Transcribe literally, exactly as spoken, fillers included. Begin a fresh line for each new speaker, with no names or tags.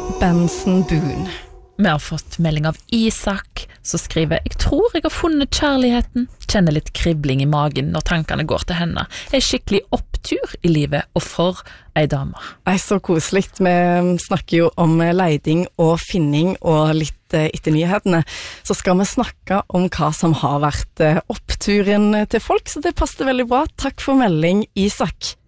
Benson Boone.
Vi har fått melding av Isak, som skriver «Jeg tror jeg har funnet kjærligheten. Kjenner litt kribling i magen når tankene går til henne. Jeg er skikkelig opptur i livet, og for ei dame.»
Nei, så koselig. Vi snakker jo om leiding og finning og litt etter nyhetene. Så skal vi snakke om hva som har vært oppturen til folk, så det passer veldig bra. Takk for melding, Isak.